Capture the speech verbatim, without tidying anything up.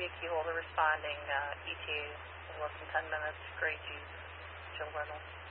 be a key holder responding, uh, E T A, less than ten minutes, gray Jeep, Joe Reynolds.